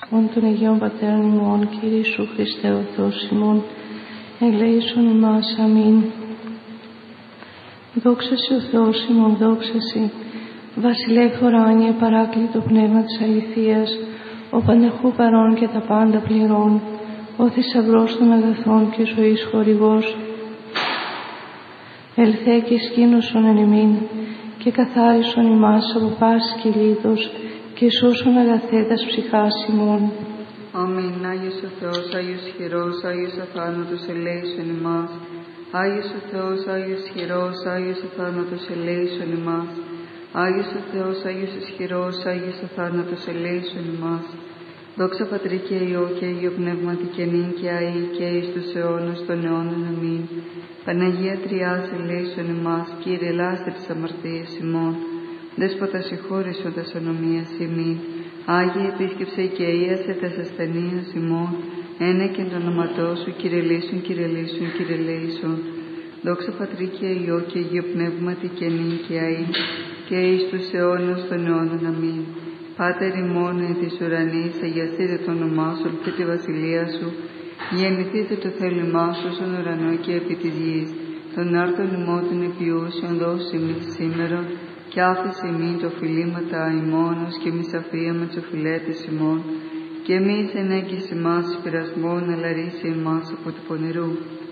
ον των Αγίων Πατέρων ημών, Κύριε Ιησού Χριστέ ο Θεός ημών, ελέησον ημάς. Αμήν. Δόξα σοι ο Θεός ημών, δόξα σοι. Βασιλεύ ουράνιε, παράκλητο πνεύμα της αληθείας, ο πανταχού παρών και τα πάντα πληρών, ο θησαυρός των αγαθών και ζωής χορηγός. Ελθέ και σκήνωσον εν ημίν, και καθάρισον ημάς από πάσης κυλίδος, και σώσον αγαθέτας ψυχάς ημών. Αμήν. Άγιος ο Θεός, Άγιος χειρός, Άγιος αθάνατος, ελέησον ημάς. Άγιος ο Θεός, Άγιος χειρός, Άγιος αθάνατος, ελέησον ημάς. Άγιος ο Θεός, Άγιος ισχυρός, Άγιος αθάνατος, ελέησον ημάς. Δόξα Πατρί και Υιό και Αγίο Πνεύματι και νυν και αεί και εις τους αιώνας των αιώνων. Αμήν. Παναγία Τριάς, ελέησον ημάς. Κύριε, ελάστε τις αμαρτίες ημών. Δέσποτα συγχώρησον τας ανομίας ημίν. Άγιε, επίσκεψε και ίασε τας ασθενείας ημών. Ένε και εν το όνοματό σου, Κύριε λύσον, Κύριε λύσον, Κύριε λύσον. Δόξα Πατρί και Υιό και Αγίο Πνεύματι και νυν και αεί και εις τους αιώνας των αιώνων. Αμήν. Πάτερ ημών εν της ουρανής, αγιαστείτε το όνομά σου, ελθείτε τη βασιλεία σου, γεννηθείτε το θέλημά σου στον ουρανό και επί της γης. Τον άρτον ημών των επιούσεων δώσει ημίν σήμερον, και άφησε ημίν το οφειλήματα ημώνος, και εμείς αφίαμε τους οφειλέτες ημών, και εμείς ενέγγις ημάς εις πειρασμόν, αλλά ρίσε ημάς από του πονηρού.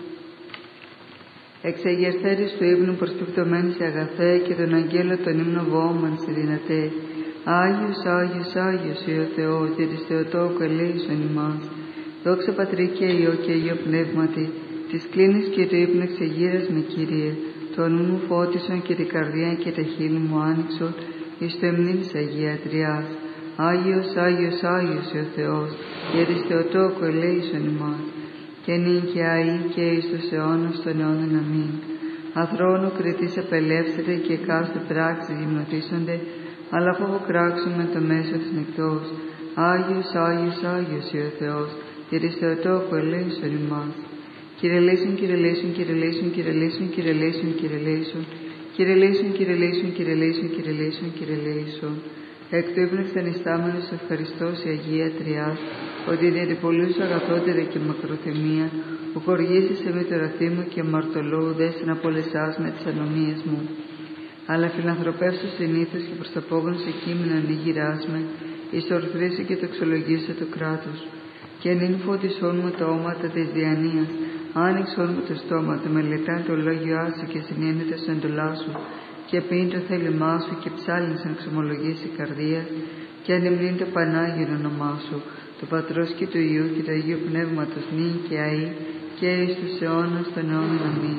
Εξεγερθέντης του ύπνου προσπιπτωμένης αγαθέ, και τον αγγέλο των ύμνων βόμαν σε δυνατέ. Άγιος, Άγιος, Άγιος ο Θεός, δια της Θεοτόκου ελέησον ημάς. Δόξα Πατρί και Υιό και Αγίο Πνεύματι, της κλίνης και του ύπνου εξεγείρας με, Κύριε. Το νου μου φώτισον και την καρδιά και τα χείλη μου άνοιξον, εις το εμνήν της Αγία Τριάς. Άγιος, Άγιος, Άγιος ο Θεός, δια της Θεοτόκου ελέησον ημάς. Και νυν και αεί και εις τους αιώνας των αιώνων. Αμήν. Αθρόνου κριτής απελεύσεται και εκάστου πράξεις γυμνωτήσονται, αλλά φοβοκράξουμε το μέσο της νυχτός. Άγιος, Άγιος, Άγιος ο Θεός, δια της Θεοτόκου ελέησον ημάς. Κύριε λύσον, Κύριε λύσον, Κύριε λύσον, Κύριε λύσον, Κύριε λύσον, Κύριε λύσον, Κύριε λύσον, Κύριε λύσον, Κύριε λύσον, Κύριε λύσον, Κύριε λύσον. Εκ του ύπνου ξενιστάμενος ευχαριστώς η Αγία Τριάς, ότι δια την πολλούς αγαθότερα και μακροθυμία, που χοργήσεις εμεί το ραθή μου και αμαρτωλού ουδέσαι να πολεσάς με τις ανομίες μου. Αλλά φιλανθρωπεύσου συνήθως και προς τα πόγον σε κείμενα νίγηράς με, εις ορθρήσει και το εξολογήσει το κράτος. Και νυν φωτισόν μου τα όματα της διανοίας, άνοιξόν μου το στόμα, το μελετάν το λόγιο σου και συνένεται στο εντολά σου, και πίν το θέλημά σου και ψάλιν σαν εξομολογήσει καρδίας, και ανεμνύν το Πανάγιο όνομά σου, του Πατρός και του Υιού και του Αγίου Πνεύματος νυν και αεί και εις τους αιώνας των αιώνων. Αμήν.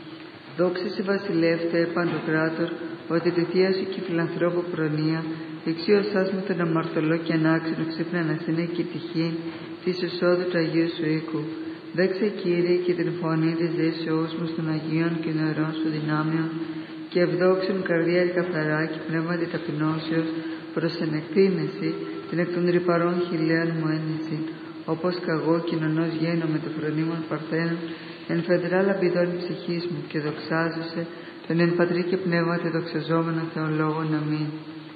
Δόξα σε βασιλεύτε παντοκράτορ, ότι τη θεία σου και φιλανθρώπου προνοία, εξίωσάς με τον αμαρτωλό και ανάξενο ξύπναν ασύνε και τυχήν της εισόδου του Αγίου σου οίκου. Δέξε, Κύριε, και την φωνή της δέσεώς μου των Αγίων και νεωρών σου δυνάμεων, και ευδόξουν καρδιά καθαρά και πνεύματι ταπεινώσεως προς την εκτίμηση, την εκ των ρυπαρών χιλίων μου ένεση, όπως καγώ κοινωνός γένω με το φρονίμον παρθένων, εν φεδρά λαμπιδών ψυχής μου, και δοξάζεσαι τον εν Πατρί και Πνεύματι δοξαζόμενο Θεολόγων. Αμήν.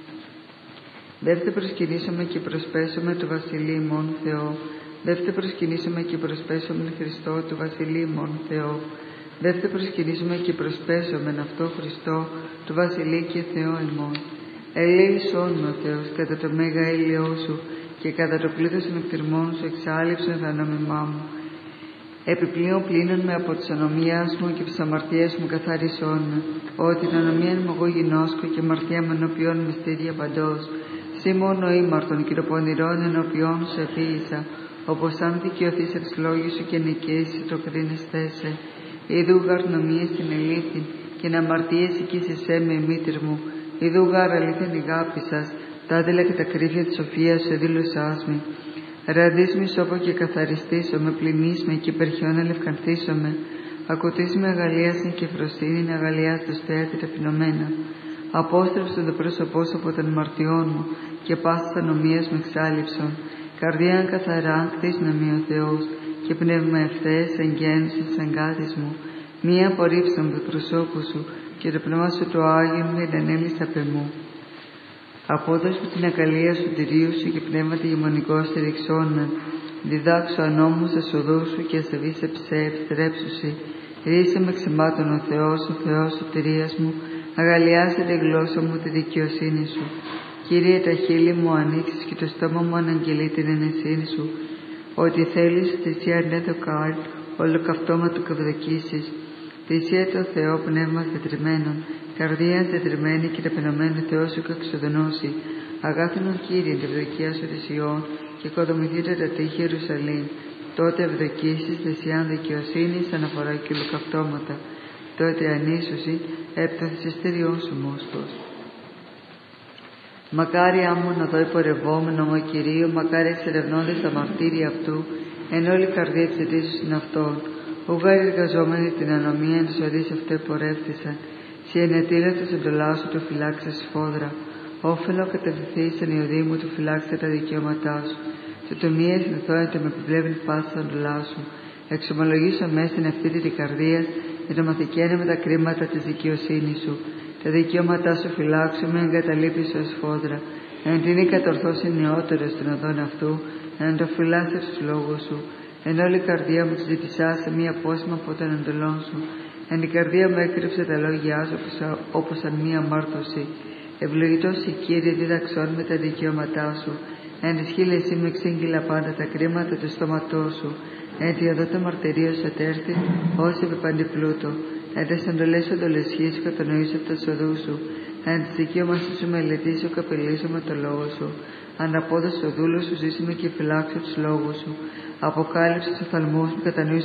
Δεύτε προσκυνήσαμε και προσπέσουμε του Βασιλείου μόν Θεό. Δεύτε προσκυνήσαμε και προσπέσουμε Χριστό του Βασιλείου μόν Θεό. Δεύτε προσκυνήσουμε και προσπέσομεν αυτό Χριστό του Βασιλείου και Θεό ημών. Ελέησόν με ο Θεός κατά το μέγα έλειό σου, και κατά το πλήθος των εκτιρμών σου εξάλληψον τα νόμιμά μου. Επιπλέον πλύνον με από τις ανομίας μου και τις αμαρτίες μου καθάρισόν με, ότι την ανομία μου εγώ γινώσκω και αμαρτία μου ενώπιον με στήρια παντός. Σύ μόνο ήμαρτον και το πονηρόν ενώπιον σου επίησα, όπως αν δικαιωθείς εξ λόγου σου και νικήσεις το κρίνεστέ σε. Ιδού γαρ νομίες στην ελήθη, και να αμαρτίες οικείς με η μήτρ μου. Ιδού γαρ αλήθεν αγάπη σας, τα άδελα και τα κρύφια της σοφίας σου εδήλωσάς με. Ραδείς με σώπο και καθαριστήσω με, πληνείς με και υπερχιόν ελευκανθήσω με. Ακουτείς με αγαλίασιν και φροσύνην, αγαλιάς το στέατη ταπεινωμένα. Απόστρεψον το πρόσωπό σου από των αμαρτιών μου, και πάσης ανομίας με εξάλληψον. Καρδίαν καθαρά κτίσνα με ο Θεός, και πνεύμα ευθέες εγγέννησης εγκάτης μου. Μία απορρίψαν του προσώπου σου, και το πνεύμα σου το Άγιο με ενέλυσα απ' εμού. Απόδοσου την ακαλία σωτηρίου σου και πνεύματι ηγεμονικό στηριξόνα. Διδάξου ανώμους εσοδού σου και ασεβείς επιστρέψουσι. Ρίσε με ξεμάτων ο Θεός σωτηρίας μου. Αγαλιάσε τη γλώσσα μου τη δικαιοσύνη σου. Κύριε, τα χείλη μου ανοίξεις και το στόμα μου αναγγελεί την ενεσύνη σου. Ότι θέλεις θυσία ναι το κάρ, ολοκαυτώματο καυδοκίσεις. Θυσία το Θεό πνεύμας δετριμμένων, καρδίας δετριμμένη και ταπεινωμένη Θεό σου καξοδονώσει. Αγάθινον Κύριε, την ευδοκία σου της Ιών και οικοδομηθείτε τα τείχη Ιερουσαλήμ. Τότε ευδοκίσεις θυσιάν δικαιοσύνης, αναφορά και ολοκαυτώματα. Τότε ανίσωση έπτωθης εστεριών σου μόσχος. Μακάρι άμμον οδό υπορευόμενο ο Κυρίου, μακάρι εξερευνώντες τα μαρτύρια αυτού, εν όλη η καρδία της αιτήσεως είναι αυτόν. Ουγάρι εργαζόμενοι την ανομία εν σωρής αυτό πορεύτησαν. Συ ενετήλωτος εντολά σου του φυλάξε σφόδρα. Όφελο κατευθυνθείς εν ιωδή μου του φυλάξε τα δικαιώματά σου. Του το μία συνθώνεται με επιβλέπουν πάσα εντολά σου. Εξομολογήσω μέσα στην ευθύτητη καρδίας, εντομαθηκένε με τα κρίματα της δικαιοσύνης σου. Τα δικαιώματά σου φυλάξου με εγκαταλείπεις ως φόδρα. Εν τίνη κατορθώσει νεότερος στην οδόν αυτού, εν το φυλάσσε τους λόγους σου. Εν όλη η καρδία μου τη ζήτησά σε μία απόσημα από τον εντολών σου. Εν η καρδία μου έκρυψε τα λόγια σου όπως σαν μία μάρτωση. Ευλογητός η Κύριε δίδαξόν με τα δικαιώματά σου. Εν τη χείλη εσύ με εξήγηλα πάντα τα κρίματα του στόματός σου. Εν τη οδό το μαρτυρίο σε τέρθη, όσοι επί παντιπλούτο. Εν τες εντολές σου εντολεσχείς κατανοήσω τα οδού σου. Εν της δικαίωμασής σου μελετήσω καπελίσω με το λόγο σου. Αναπόδωσε ο δούλος σου ζήσιμο και φυλάξω τους λόγους σου. Αποκάλυψε τους οφθαλμούς μου κατανοήσω